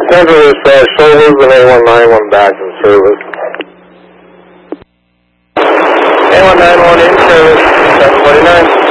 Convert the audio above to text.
Central Dispatch, Shoulders and A191 back in service. A191 in service, 749.